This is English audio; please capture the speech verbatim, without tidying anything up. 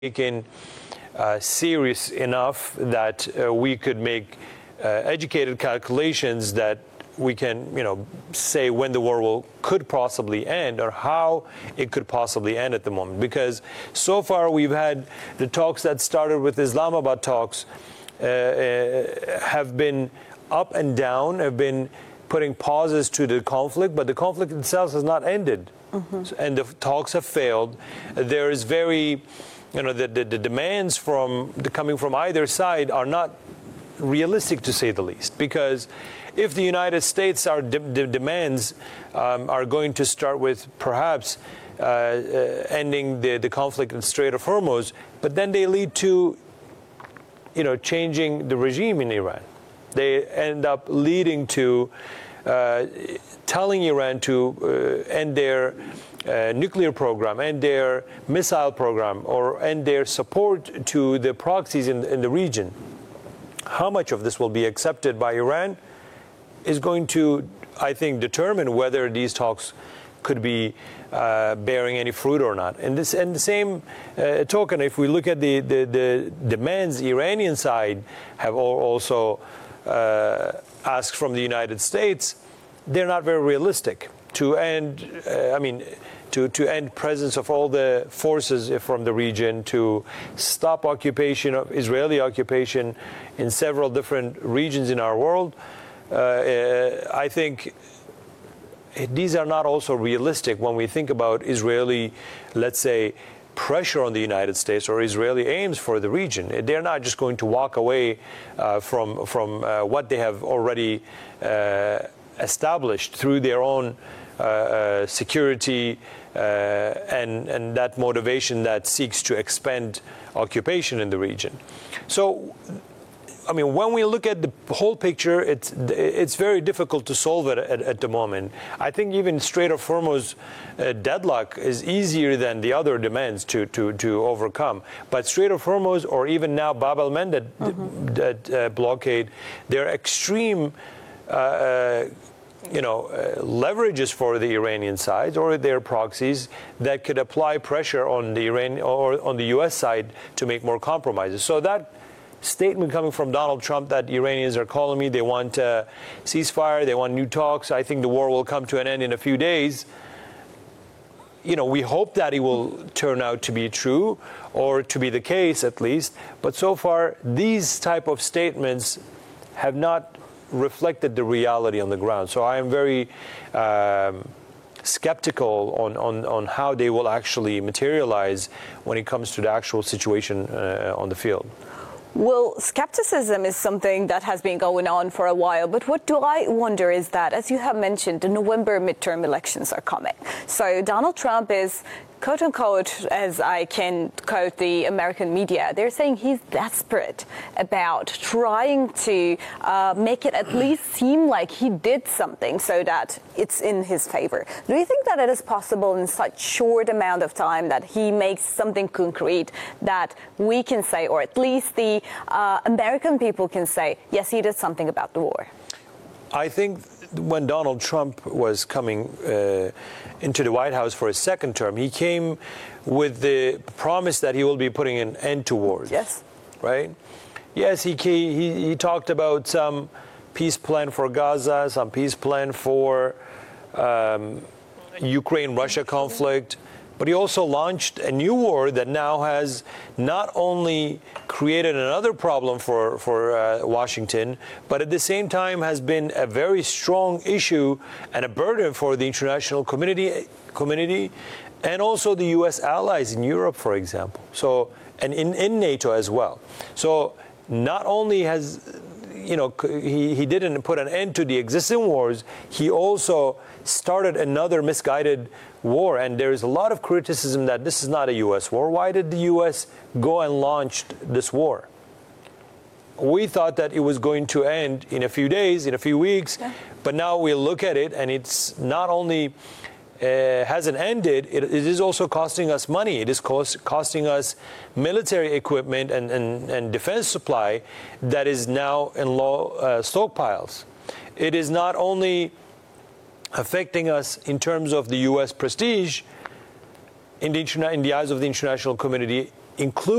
taken uh, serious enough that uh, we could make uh, educated calculations that we can, you know, say when the war will could possibly end or how it could possibly end at the moment. Because so far we've had the talks that started with Islamabad talks uh, uh, have been up and down, have been putting pauses to the conflict, but the conflict itself has not ended. Mm-hmm. And the talks have failed. There is very, you know, the, the, the demands from the, coming from either side are not realistic, to say the least, because if the United States are de de demands um, are going to start with perhaps uh, uh, ending the, the conflict in the Strait of Hormuz, but then they lead to, you know, changing the regime in Iran. They end up leading to uh, telling Iran to uh, end their uh, nuclear program, end their missile program, or end their support to the proxies in, in the region. How much of this will be accepted by Iran is going to, I think, determine whether these talks could be uh, bearing any fruit or not. And this, and the same uh, token, if we look at the, the, the demands the Iranian side have also uh, asked from the United States, they're not very realistic. To end, uh, I mean, to, to end presence of all the forces from the region, to stop occupation of Israeli occupation in several different regions in our world. Uh, uh, I think these are not also realistic when we think about Israeli, let's say, pressure on the United States or Israeli aims for the region. They're not just going to walk away uh, from, from uh, what they have already uh, established through their own uh, uh, security uh, and, and that motivation that seeks to expand occupation in the region. So, I mean, when we look at the whole picture, it's it's very difficult to solve it at, at the moment. I think even Strait of Hormuz uh, deadlock is easier than the other demands to to to overcome. But Strait of Hormuz, or even now Bab el-Mandeb mm-hmm. that uh, blockade, they're extreme, uh, uh, you know, uh, leverages for the Iranian side or their proxies that could apply pressure on the Iran or on the U S side to make more compromises. So that statement coming from Donald Trump that Iranians are calling me, they want a ceasefire, they want new talks, I think the war will come to an end in a few days. You know, we hope that it will turn out to be true, or to be the case at least, but so far these type of statements have not reflected the reality on the ground. So I am very um, skeptical on, on, on how they will actually materialize when it comes to the actual situation uh, on the field. Well, skepticism is something that has been going on for a while, but what do I wonder is that, as you have mentioned, the November midterm elections are coming. So Donald Trump is, quote unquote, as I can quote the American media, they're saying he's desperate about trying to uh, make it at least seem like he did something so that it's in his favor. Do you think that it is possible in such short amount of time that he makes something concrete that we can say, or at least the uh, American people can say, yes, he did something about the war? I think when Donald Trump was coming uh, into the White House for his second term, he came with the promise that he will be putting an end to wars. Yes. Right? Yes, he, he, he talked about some peace plan for Gaza, some peace plan for um, Ukraine-Russia conflict. But he also launched a new war that now has not only created another problem for, for uh, Washington, but at the same time has been a very strong issue and a burden for the international community, community and also the U S allies in Europe, for example, so and in, in NATO as well. So not only has, you know, he, he didn't put an end to the existing wars, he also started another misguided war. And there is a lot of criticism that this is not a U S war. Why did the U S go and launch this war? We thought that it was going to end in a few days, in a few weeks, yeah. But now we look at it and it's not only uh, hasn't ended, it, it is also costing us money. It is cost, costing us military equipment and, and, and defense supply that is now in low uh, stockpiles. It is not only affecting us in terms of the U S prestige in the, in the eyes of the international community, include